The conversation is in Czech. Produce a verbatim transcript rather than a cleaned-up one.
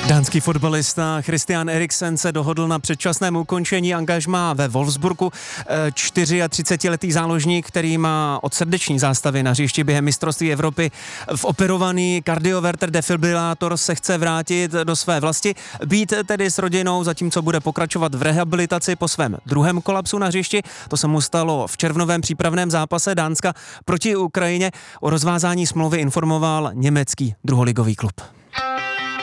Dánský fotbalista Christian Eriksen se dohodl na předčasném ukončení angažmá ve Wolfsburgu. čtyřiatřicetiletý záložník, který má od srdeční zástavy na hřišti během mistrovství Evropy operovaný kardioverter defibrilátor, se chce vrátit do své vlasti, být tedy s rodinou, zatímco bude pokračovat v rehabilitaci po svém druhém kolapsu na hřišti. To se mu stalo v červnovém přípravném zápase Dánska proti Ukrajině. O rozvázání smlouvy informoval německý druholigový klub.